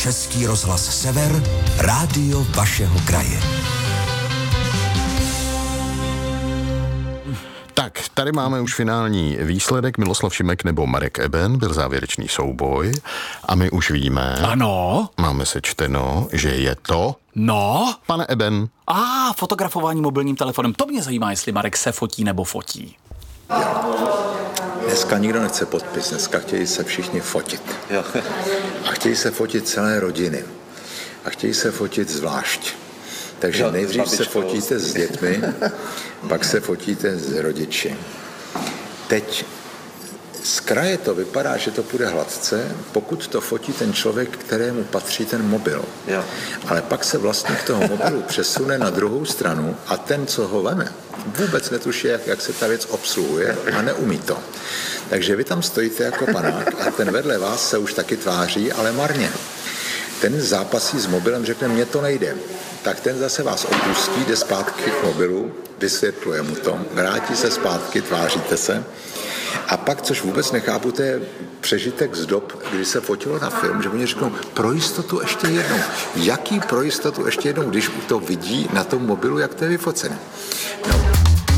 Český rozhlas Sever, rádio vašeho kraje. Tak, tady máme už finální výsledek. Miloslav Šimek nebo Marek Eben, byl závěrečný souboj a my už víme. Ano. Máme sečteno, že je to... No? Pane Eben. Fotografování mobilním telefonem. To mě zajímá, jestli Marek se fotí nebo fotí. Dneska nikdo nechce podpis, dneska chtějí se všichni fotit. A chtějí se fotit celé rodiny. A chtějí se fotit zvlášť. Takže nejdřív se fotíte s dětmi, pak se fotíte s rodiči. Teď z kraje to vypadá, že to půjde hladce, pokud to fotí ten člověk, kterému patří ten mobil. Ale pak se vlastník toho mobilu přesune na druhou stranu a ten, co ho veme, vůbec netuší, jak se ta věc obsluhuje a neumí to. Takže vy tam stojíte jako panák a ten vedle vás se už taky tváří, ale marně. Ten zápasí s mobilem, řekne, mně to nejde. Tak ten zase vás opustí, jde zpátky k mobilu, vysvětluje mu to, vrátí se zpátky, tváříte se. A pak, což vůbec nechápu, to je přežitek z dob, kdy se fotilo na film, že oni řeknou, pro jistotu ještě jednou. Jaký pro jistotu ještě jednou, když to vidí na tom mobilu, jak to je vyfocené. No.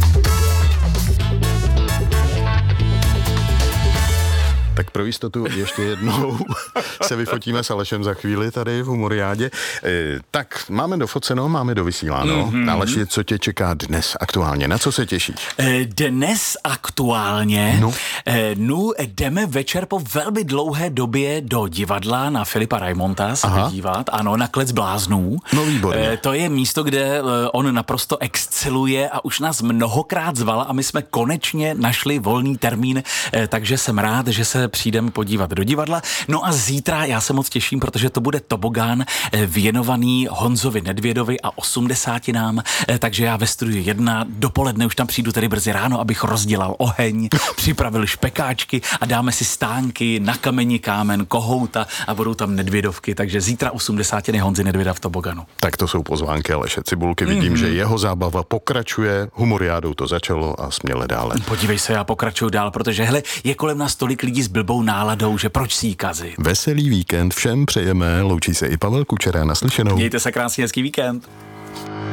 Tak pro jistotu ještě jednou se vyfotíme s Alešem za chvíli tady v Humoriádě. Tak máme dofoceno, máme dovysíláno. Aleši, co tě čeká dnes aktuálně? Na co se těšíš? Dnes aktuálně jdeme večer po velmi dlouhé době do divadla na Filipa Raimonta se podívat. Ano, na Klec bláznů. No výborně. To je místo, kde on naprosto exceluje a už nás mnohokrát zvala a my jsme konečně našli volný termín, takže jsem rád, že se přijdeme podívat do divadla. No a zítra já se moc těším, protože to bude tobogán věnovaný Honzovi Nedvědovi a 80. takže já ve studiu 1 dopoledne už tam přijdu tedy brzy ráno, abych rozdělal oheň, připravil špekáčky a dáme si stánky na kameni kámen, kohouta a budou tam Nedvědovky, takže zítra 80. Honzy Nedvěda v toboganu. Tak to jsou pozvánky Aleše Cibulky. Vidím, že jeho zábava pokračuje, Humoriádou to začalo a směle dále. Podívej se, já pokračuju dál, protože hele, je kolem nás tolik lidí s blbou náladou, že proč si jí kazit. Veselý víkend všem přejeme, loučí se i Pavel Kučera, naslyšenou. Mějte se krásně, hezký víkend.